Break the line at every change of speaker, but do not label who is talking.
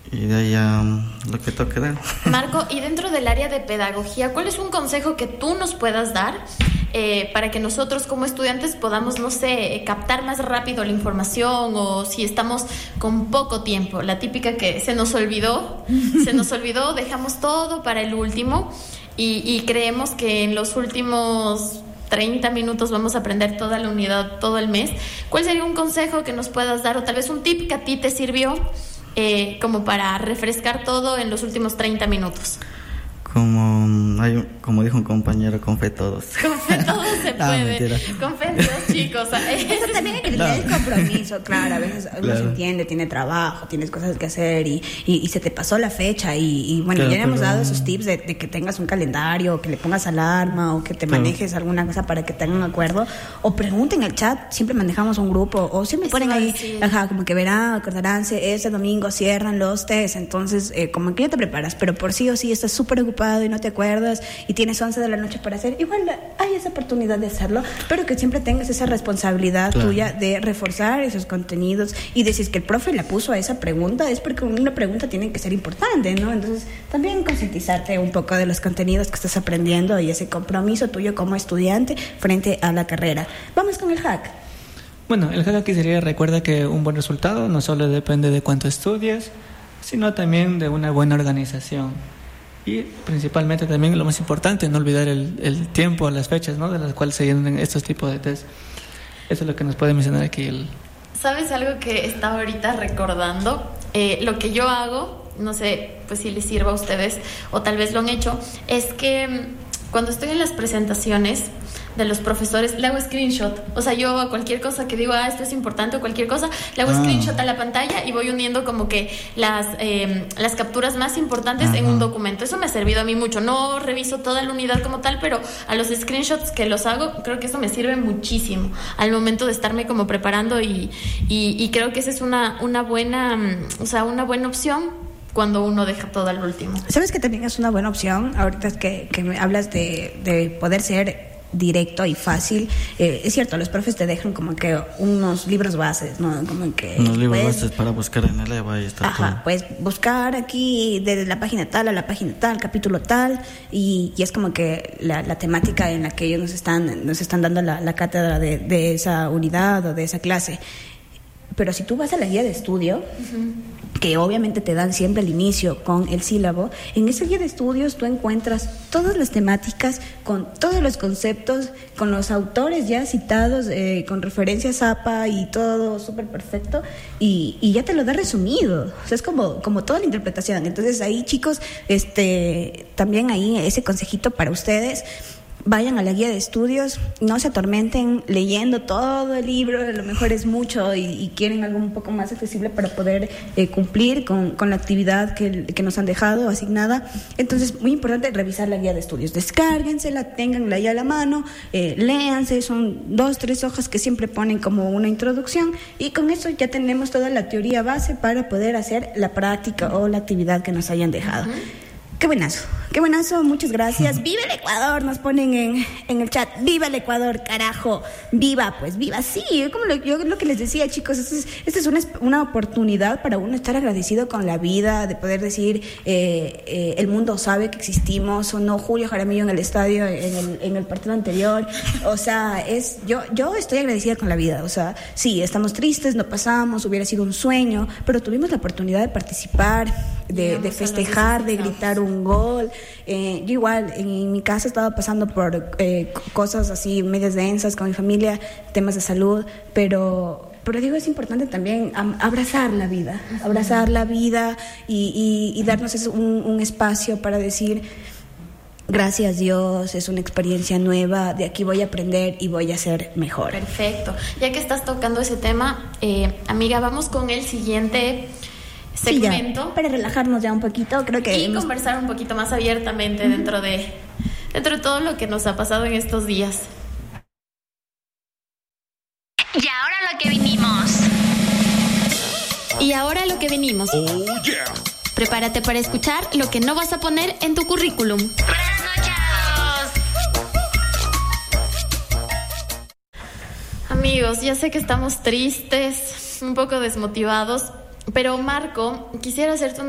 Y de ahí a lo que toque dar.
Marco, y dentro del área de pedagogía, ¿cuál es un consejo que tú nos puedas dar para que nosotros como estudiantes podamos, no sé, captar más rápido la información, o si estamos con poco tiempo? La típica que se nos olvidó, dejamos todo para el último y creemos que en los últimos 30 minutos vamos a aprender toda la unidad, todo el mes. ¿Cuál sería un consejo que nos puedas dar, o tal vez un tip que a ti te sirvió como para refrescar todo en los últimos 30 minutos?
Como dijo un compañero, con fe todos.
Con fe todos se puede.
Mentira.
Con fe todos, chicos.
Eso también hay que tener el compromiso, claro. A veces uno se entiende, tiene trabajo, tienes cosas que hacer y se te pasó la fecha. Y bueno,
claro,
ya hemos dado esos tips de que tengas un calendario, que le pongas alarma o que te manejes alguna cosa para que tengan acuerdo. O pregunten en el chat, siempre manejamos un grupo. O siempre ponen ahí, como que verán, acordarán, ese domingo cierran los test. Entonces, como que ya te preparas, pero por sí o sí estás súper ocupado y no te acuerdas y tienes 11 de la noche para hacer, igual hay esa oportunidad de hacerlo, pero que siempre tengas esa responsabilidad tuya de reforzar esos contenidos y decir que el profe la puso a esa pregunta, es porque una pregunta tiene que ser importante, ¿no? Entonces también concientizarte un poco de los contenidos que estás aprendiendo y ese compromiso tuyo como estudiante frente a la carrera. Vamos con el hack.
Bueno, el hack aquí sería: recuerda que un buen resultado no solo depende de cuánto estudies, sino también de una buena organización. Y principalmente también lo más importante, no olvidar el tiempo, las fechas, ¿no?, de las cuales se llenan estos tipos de test. Eso es lo que nos puede mencionar aquí.
¿Sabes algo que estaba ahorita recordando? Lo que yo hago, no sé pues si les sirva a ustedes o tal vez lo han hecho, es que cuando estoy en las presentaciones de los profesores, le hago screenshot. O sea, yo a cualquier cosa que digo, esto es importante o cualquier cosa, le hago screenshot a la pantalla y voy uniendo como que las capturas más importantes en un documento. Eso me ha servido a mí mucho. No reviso toda la unidad como tal, pero a los screenshots que los hago, creo que eso me sirve muchísimo al momento de estarme como preparando y creo que esa es una buena, o sea, una buena opción cuando uno deja todo al último.
¿Sabes que también es una buena opción? Ahorita es que me hablas de poder ser directo y fácil. Es cierto, los profes te dejan como que unos libros bases, ¿no? Como que
unos libros bases para buscar en el EVA y está todo.
Puedes buscar aquí desde la página tal a la página tal, capítulo tal, y es como que la temática en la que ellos nos están dando la cátedra de esa unidad o de esa clase. Pero si tú vas a la guía de estudio, que obviamente te dan siempre al inicio con el sílabo, en esa guía de estudios tú encuentras todas las temáticas con todos los conceptos, con los autores ya citados, con referencias APA y todo súper perfecto, y ya te lo da resumido. O sea, es como toda la interpretación. Entonces ahí, chicos, también ahí ese consejito para ustedes: vayan a la guía de estudios, no se atormenten leyendo todo el libro, a lo mejor es mucho y quieren algo un poco más accesible para poder cumplir con la actividad que nos han dejado asignada. Entonces, muy importante revisar la guía de estudios, descárguensela, ténganla ahí a la mano, léanse, son 2-3 hojas que siempre ponen como una introducción, y con eso ya tenemos toda la teoría base para poder hacer la práctica o la actividad que nos hayan dejado. Qué buenazo, muchas gracias. ¡Viva el Ecuador! Nos ponen en el chat. ¡Viva el Ecuador, carajo! ¡Viva! Pues viva, sí. Yo lo que les decía, chicos, esta es una oportunidad para uno estar agradecido con la vida, de poder decir, el mundo sabe que existimos, o no Julio Jaramillo en el estadio, en el partido anterior. O sea, yo estoy agradecida con la vida. O sea, sí, estamos tristes, no pasamos, hubiera sido un sueño, pero tuvimos la oportunidad de participar, de festejar, de gritar un gol. Yo igual en mi casa estaba pasando por cosas así medias densas con mi familia, temas de salud, pero digo, es importante también abrazar la vida y darnos un espacio para decir: gracias Dios, es una experiencia nueva, de aquí voy a aprender y voy a ser mejor.
Perfecto. Ya que estás tocando ese tema, amiga, vamos con el siguiente segmento.
Sí, para relajarnos ya un poquito, creo que
y conversar un poquito más abiertamente dentro de todo lo que nos ha pasado en estos días.
Y ahora lo que vinimos.
Oh, yeah.
Prepárate para escuchar lo que no vas a poner en tu currículum. ¡Trasnochados!
Amigos, ya sé que estamos tristes, un poco desmotivados, pero Marco, quisiera hacerte una